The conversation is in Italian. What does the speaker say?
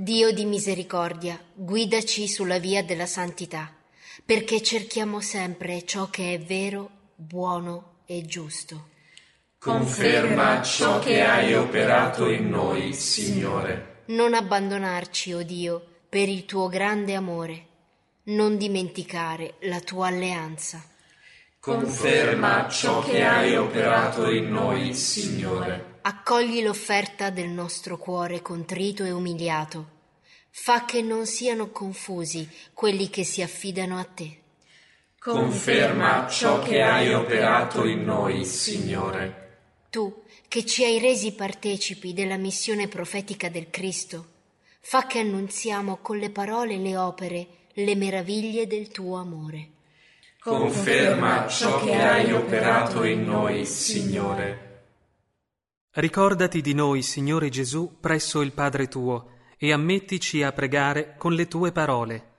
Dio di misericordia, guidaci sulla via della santità, perché cerchiamo sempre ciò che è vero, buono e giusto. Conferma ciò che hai operato in noi, Signore. Non abbandonarci, o Dio, per il tuo grande amore. Non dimenticare la tua alleanza. Conferma ciò che hai operato in noi, Signore. Accogli l'offerta del nostro cuore contrito e umiliato. Fa che non siano confusi quelli che si affidano a te. Conferma ciò che hai operato in noi, Signore. Tu, che ci hai resi partecipi della missione profetica del Cristo, fa che annunziamo con le parole e le opere le meraviglie del tuo amore. Conferma ciò che hai operato in noi, Signore. Ricordati di noi, Signore Gesù, presso il Padre tuo, e ammettici a pregare con le tue parole.